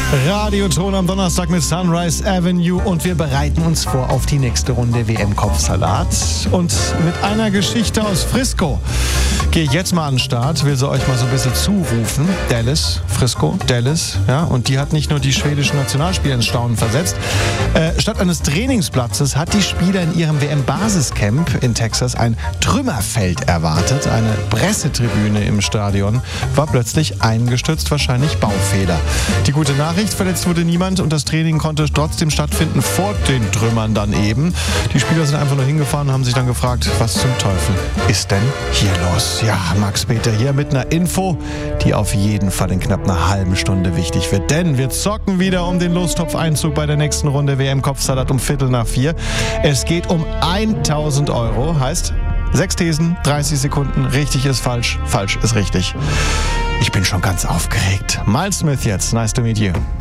Radioton am Donnerstag mit Sunrise Avenue und wir bereiten uns vor auf die nächste Runde WM-Kopfsalat. Und mit einer Geschichte aus Frisco gehe ich jetzt mal an den Start, will sie euch mal so ein bisschen zurufen. Dallas, Frisco, Dallas, ja, und die hat nicht nur die schwedischen Nationalspieler ins Staunen versetzt. Statt eines Trainingsplatzes hat die Spieler in ihrem WM-Basiscamp in Texas ein Trümmerfeld erwartet. Eine Pressetribüne im Stadion war plötzlich eingestürzt, wahrscheinlich Baufehler. Die gute Nachricht, verletzt wurde niemand und das Training konnte trotzdem stattfinden vor den Trümmern dann eben. Die Spieler sind einfach nur hingefahren und haben sich dann gefragt, was zum Teufel ist denn hier los? Ja, Max Peter hier mit einer Info, die auf jeden Fall in knapp einer halben Stunde wichtig wird. Denn wir zocken wieder um den Lostopf-Einzug bei der nächsten Runde WM-Kopfsalat um 3:15. Es geht um 1.000 Euro, heißt 6 Thesen, 30 Sekunden, richtig ist falsch, falsch ist richtig. Ich bin schon ganz aufgeregt. Miles Smith jetzt, nice to meet you.